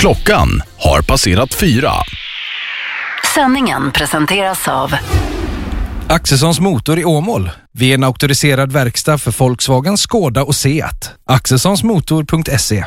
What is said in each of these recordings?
Klockan har passerat 4. Sändningen presenteras av Axelssons Motor i Åmål. Vi är en auktoriserad verkstad för Volkswagen, Skoda och Seat. Axelssonsmotor.se.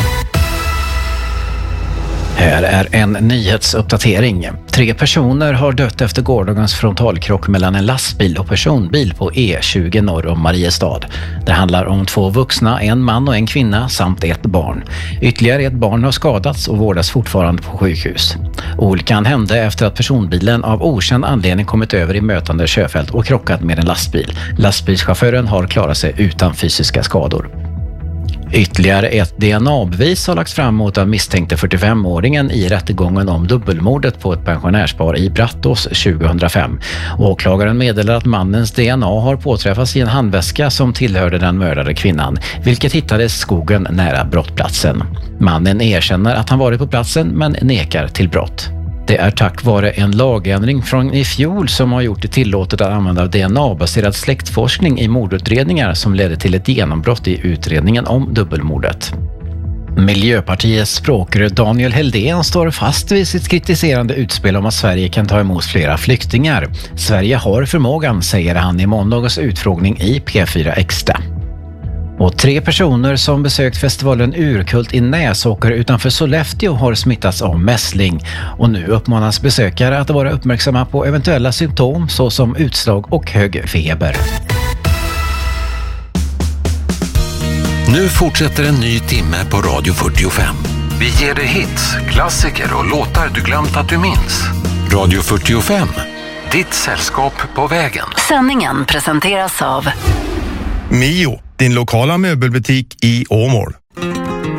Här är en nyhetsuppdatering. 3 personer har dött efter gårdagens frontalkrock mellan en lastbil och personbil på E20 norr om Mariestad. Det handlar om 2 vuxna, en man och en kvinna samt ett barn. Ytterligare ett barn har skadats och vårdas fortfarande på sjukhus. Olyckan hände efter att personbilen av okänd anledning kommit över i mötande körfält och krockat med en lastbil. Lastbilschauffören har klarat sig utan fysiska skador. Ytterligare ett DNA-bevis har lagts fram mot den misstänkte 45-åringen i rättegången om dubbelmordet på ett pensionärspar i Brattås 2005. Åklagaren meddelar att mannens DNA har påträffats i en handväska som tillhörde den mördade kvinnan, vilket hittades i skogen nära brottsplatsen. Mannen erkänner att han varit på platsen men nekar till brott. Det är tack vare en lagändring från i fjol som har gjort det tillåtet att använda DNA-baserad släktforskning i mordutredningar som ledde till ett genombrott i utredningen om dubbelmordet. Miljöpartiets språkrör Daniel Heldén står fast vid sitt kritiserande utspel om att Sverige kan ta emot flera flyktingar. Sverige har förmågan, säger han i måndagens utfrågning i P4 Extra. Och 3 personer som besökt festivalen Urkult i Näsåker utanför Sollefteå har smittats av mässling. Och nu uppmanas besökare att vara uppmärksamma på eventuella symptom såsom utslag och hög feber. Nu fortsätter en ny timme på Radio 45. Vi ger dig hits, klassiker och låtar du glömt att du minns. Radio 45, ditt sällskap på vägen. Sändningen presenteras av Mio, din lokala möbelbutik i Åmål.